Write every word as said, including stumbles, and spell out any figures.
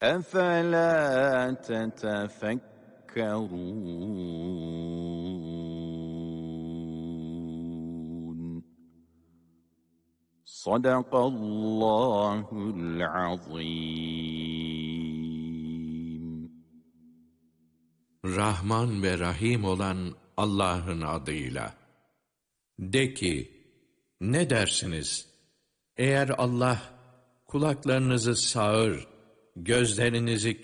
أَفَلَا تَتَفَكَّرُونَ صَدَقَ اللّٰهُ الْعَظِيمُ. Rahman ve Rahim olan Allah'ın adıyla. De ki, ne dersiniz? Eğer Allah kulaklarınızı sağır, gözlerinizi